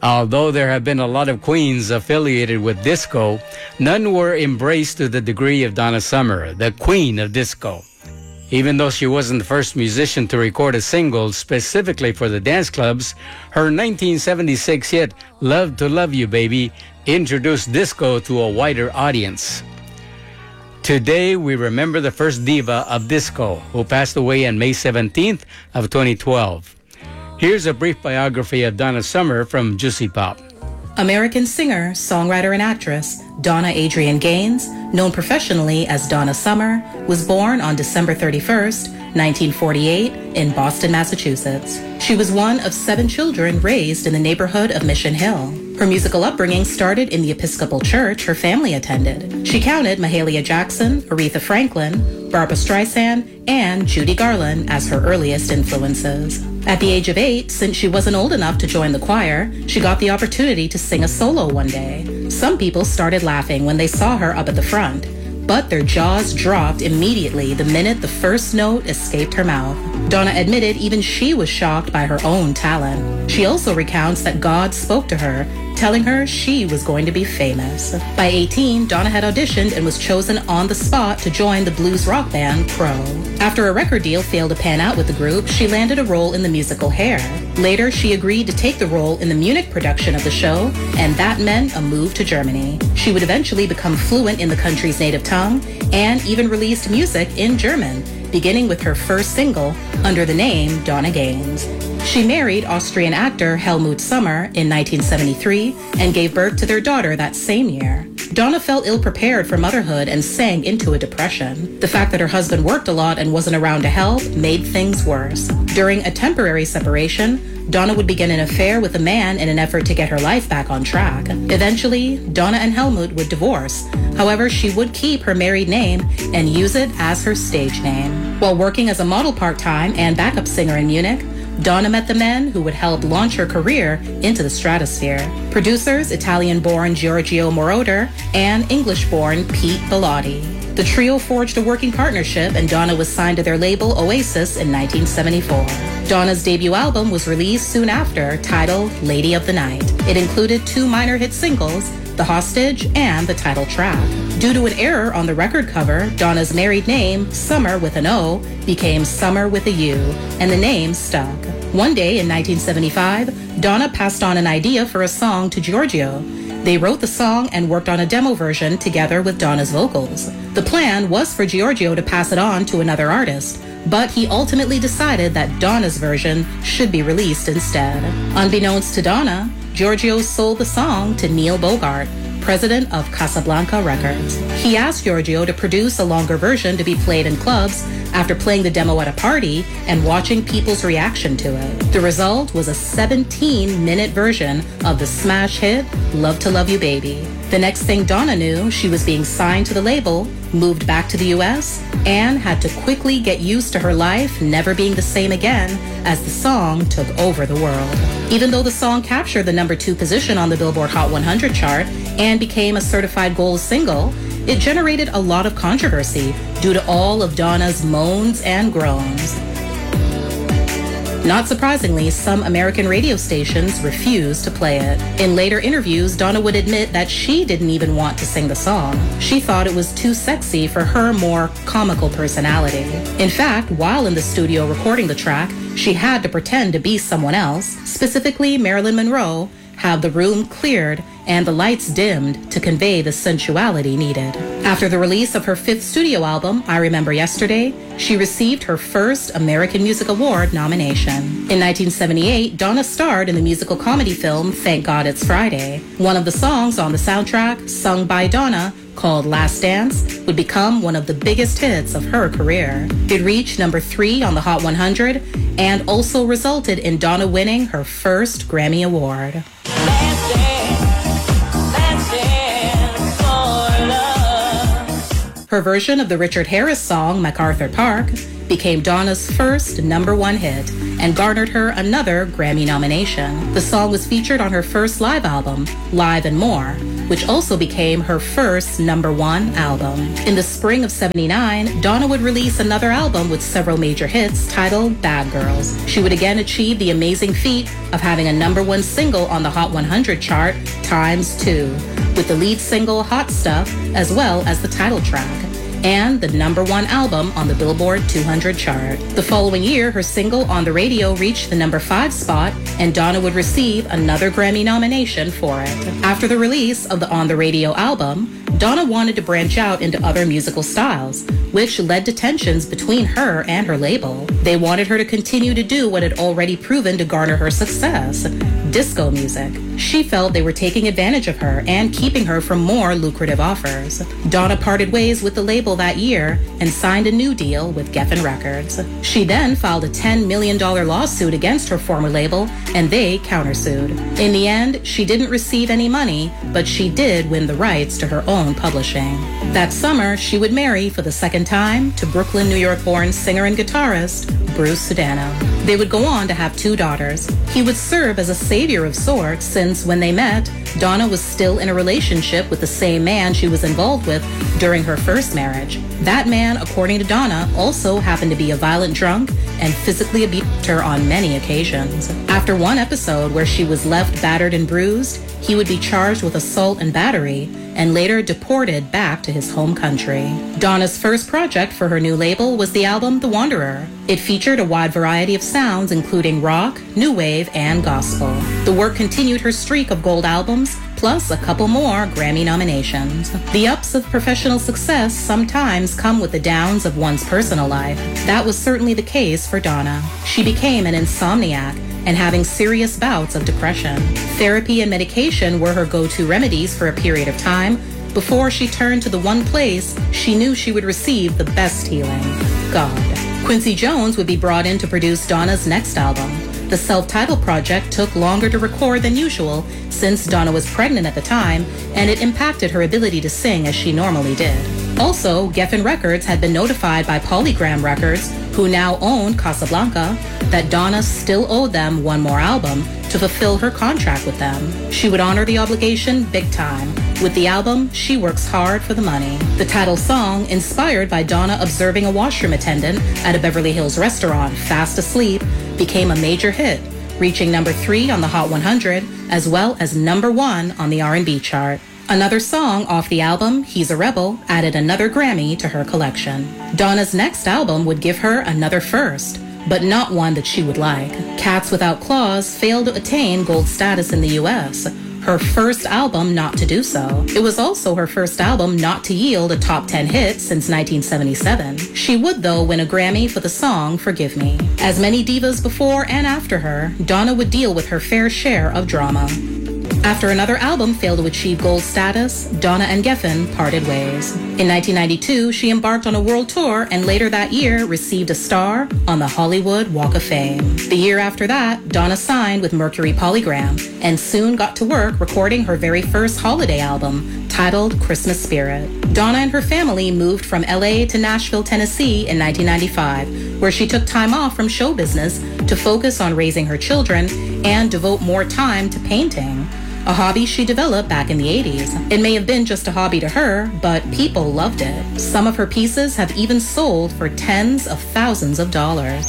Although there have been a lot of queens affiliated with disco, none were embraced to the degree of Donna Summer, the queen of disco. Even though she wasn't the first musician to record a single specifically for the dance clubs, her 1976 hit, Love to Love You Baby, introduced disco to a wider audience. Today, we remember the first diva of disco, who passed away on May 17th of 2012. Here's a brief biography of Donna Summer from Juicy Pop. American singer, songwriter, and actress Donna Adrienne Gaines, known professionally as Donna Summer, was born on December 31st, 1948 in Boston, Massachusetts. She was one of 7 children raised in the neighborhood of Mission Hill. Her musical upbringing started in the Episcopal church her family attended. She counted Mahalia Jackson, Aretha Franklin, Barbra Streisand, and Judy Garland as her earliest influences. At the age of 8, since she wasn't old enough to join the choir, she got the opportunity to sing a solo one day. Some people started laughing when they saw her up at the front, but their jaws dropped immediately the minute the first note escaped her mouth. Donna admitted even she was shocked by her own talent. She also recounts that God spoke to her, telling her she was going to be famous. By 18, Donna had auditioned and was chosen on the spot to join the blues rock band Crow. After a record deal failed to pan out with the group, she landed a role in the musical Hair. Later, she agreed to take the role in the Munich production of the show, and that meant a move to Germany. She would eventually become fluent in the country's native tongue and even released music in German, beginning with her first single under the name Donna Gaines. She married Austrian actor Helmut Sommer in 1973 and gave birth to their daughter that same year. Donna felt ill-prepared for motherhood and sank into a depression. The fact that her husband worked a lot and wasn't around to help made things worse. During a temporary separation, Donna would begin an affair with a man in an effort to get her life back on track. Eventually, Donna and Helmut would divorce. However, she would keep her married name and use it as her stage name. While working as a model part-time and backup singer in Munich, Donna met the men who would help launch her career into the stratosphere. Producers Italian-born Giorgio Moroder and English-born Pete Bellotti. The trio forged a working partnership and Donna was signed to their label Oasis in 1974. Donna's debut album was released soon after, titled Lady of the Night. It included 2 minor hit singles, The Hostage and the title track. Due to an error on the record cover, Donna's married name, Summer with an O, became Summer with a U, and the name stuck. One day in 1975, Donna passed on an idea for a song to Giorgio. They wrote the song and worked on a demo version together with Donna's vocals. The plan was for Giorgio to pass it on to another artist, but he ultimately decided that Donna's version should be released instead. Unbeknownst to Donna, Giorgio sold the song to Neil Bogart, president of Casablanca Records. He asked Giorgio to produce a longer version to be played in clubs after playing the demo at a party and watching people's reaction to it. The result was a 17-minute version of the smash hit, Love to Love You Baby. The next thing Donna knew, she was being signed to the label, moved back to the U.S., and had to quickly get used to her life never being the same again as the song took over the world. Even though the song captured the number 2 position on the Billboard Hot 100 chart and became a certified gold single, it generated a lot of controversy due to all of Donna's moans and groans. Not surprisingly, some American radio stations refused to play it. In later interviews, Donna would admit that she didn't even want to sing the song. She thought it was too sexy for her more comical personality. In fact, while in the studio recording the track, she had to pretend to be someone else, specifically Marilyn Monroe, have the room cleared and the lights dimmed to convey the sensuality needed. After the release of her 5th studio album, I Remember Yesterday, she received her first American Music Award nomination. In 1978, Donna starred in the musical comedy film Thank God It's Friday. One of the songs on the soundtrack, sung by Donna, called Last Dance, would become one of the biggest hits of her career. It reached number 3 on the Hot 100 and also resulted in Donna winning her first Grammy Award. Her version of the Richard Harris song, MacArthur Park, became Donna's first number 1 hit and garnered her another Grammy nomination. The song was featured on her first live album, Live and More, which also became her first #1 album. In the spring of '79, Donna would release another album with several major hits titled Bad Girls. She would again achieve the amazing feat of having a #1 single on the Hot 100 chart ×2, with the lead single Hot Stuff as well as the title track, and the #1 album on the Billboard 200 chart. The following year, her single On the Radio reached the #5 spot, and Donna would receive another Grammy nomination for it. After the release of the On the Radio album, Donna wanted to branch out into other musical styles, which led to tensions between her and her label. They wanted her to continue to do what had already proven to garner her success, disco music. She felt they were taking advantage of her and keeping her from more lucrative offers. Donna parted ways with the label that year and signed a new deal with Geffen Records. She then filed a $10 million lawsuit against her former label, and they countersued. In the end, she didn't receive any money, but she did win the rights to her own publishing. That summer, she would marry for the second time to Brooklyn, New York-born singer and guitarist Bruce Sudano. They would go on to have 2 daughters. He would serve as a savior of sorts since when they met, Donna was still in a relationship with the same man she was involved with during her first marriage. That man, according to Donna, also happened to be a violent drunk and physically abused her on many occasions. After one episode where she was left battered and bruised, he would be charged with assault and battery and later deported back to his home country. Donna's first project for her new label was the album The Wanderer. It featured a wide variety of sounds including rock, new wave, and gospel. The work continued her streak of gold albums, plus a couple more Grammy nominations. The ups of professional success sometimes come with the downs of one's personal life. That was certainly the case for Donna. She became an insomniac and having serious bouts of depression. Therapy and medication were her go-to remedies for a period of time before she turned to the one place she knew she would receive the best healing, God. Quincy Jones would be brought in to produce Donna's next album. The self-titled project took longer to record than usual since Donna was pregnant at the time, and it impacted her ability to sing as she normally did. Also, Geffen Records had been notified by Polygram Records, who now owned Casablanca, that Donna still owed them one more album to fulfill her contract with them. She would honor the obligation big time. With the album, she works hard for the money. The title song, inspired by Donna observing a washroom attendant at a Beverly Hills restaurant fast asleep, became a major hit, reaching #3 on the Hot 100 as well as #1 on the R&B chart. Another song off the album, He's a Rebel, added another Grammy to her collection. Donna's next album would give her another first, but not one that she would like. Cats Without Claws failed to attain gold status in the US, her first album not to do so. It was also her first album not to yield a top 10 hit since 1977. She would, though, win a Grammy for the song Forgive Me. As many divas before and after her, Donna would deal with her fair share of drama. After another album failed to achieve gold status, Donna and Geffen parted ways. In 1992, she embarked on a world tour and later that year received a star on the Hollywood Walk of Fame. The year after that, Donna signed with Mercury Polygram and soon got to work recording her very first holiday album, titled Christmas Spirit. Donna and her family moved from LA to Nashville, Tennessee in 1995, where she took time off from show business to focus on raising her children and devote more time to painting, a hobby she developed back in the 80s. It may have been just a hobby to her, but people loved it. Some of her pieces have even sold for tens of thousands of dollars.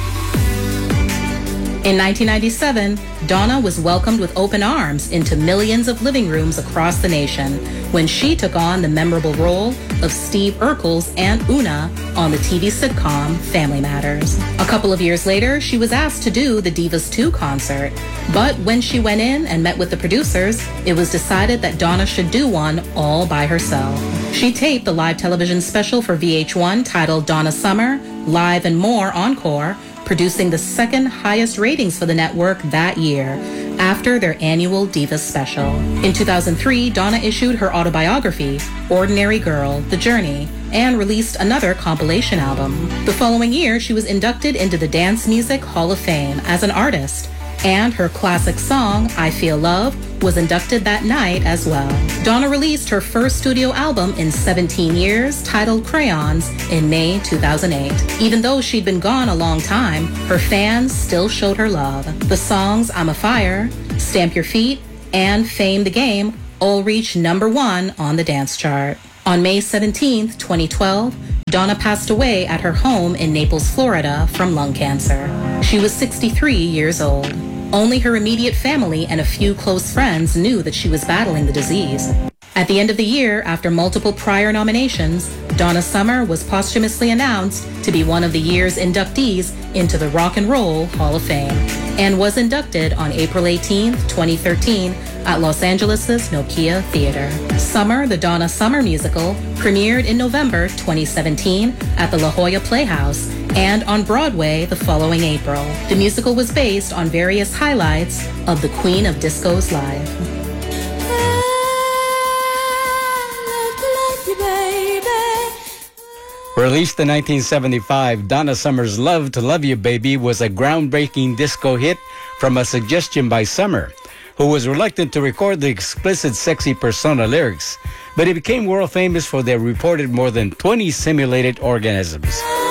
In 1997, Donna was welcomed with open arms into millions of living rooms across the nation when she took on the memorable role of Steve Urkel's Aunt Una on the TV sitcom Family Matters. A couple of years later, she was asked to do the Divas 2 concert, but when she went in and met with the producers, it was decided that Donna should do one all by herself. She taped the live television special for VH1 titled Donna Summer, Live and More Encore, producing the second highest ratings for the network that year, after their annual Divas special. In 2003, Donna issued her autobiography, Ordinary Girl, The Journey, and released another compilation album. The following year, she was inducted into the Dance Music Hall of Fame as an artist And her classic song, I Feel Love, was inducted that night as well. Donna released her first studio album in 17 years, titled Crayons, in May 2008. Even though she'd been gone a long time, her fans still showed her love. The songs I'm a Fire, Stamp Your Feet, and Fame the Game all reached #1 on the dance chart. On May 17, 2012, Donna passed away at her home in Naples, Florida, from lung cancer. She was 63 years old. Only her immediate family and a few close friends knew that she was battling the disease. At the end of the year, after multiple prior nominations, Donna Summer was posthumously announced to be one of the year's inductees into the Rock and Roll Hall of Fame and was inducted on April 18, 2013 at Los Angeles' Nokia Theater. Summer, the Donna Summer musical, premiered in November 2017 at the La Jolla Playhouse and on Broadway the following April. The musical was based on various highlights of the Queen of Disco's life. Released in 1975, Donna Summer's Love to Love You Baby was a groundbreaking disco hit from a suggestion by Summer, who was reluctant to record the explicit sexy persona lyrics, but it became world famous for their reported more than 20 simulated orgasms.